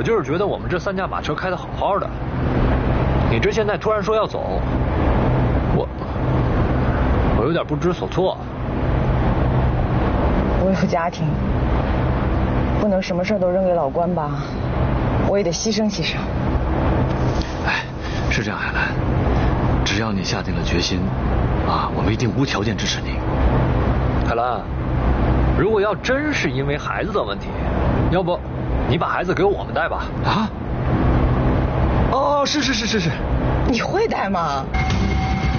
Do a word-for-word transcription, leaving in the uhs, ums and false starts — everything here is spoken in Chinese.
就是觉得我们这三驾马车开得好好的，你这现在突然说要走，我我有点不知所措。 为父家庭，不能什么事都扔给老关吧，我也得牺牲牺牲。 哎，是这样，海兰，只要你下定了决心，啊，我们一定无条件支持你。 海兰，如果要真是因为孩子的问题，要不你把孩子给我们带吧？ 啊？哦，是是是是是。 你会带吗？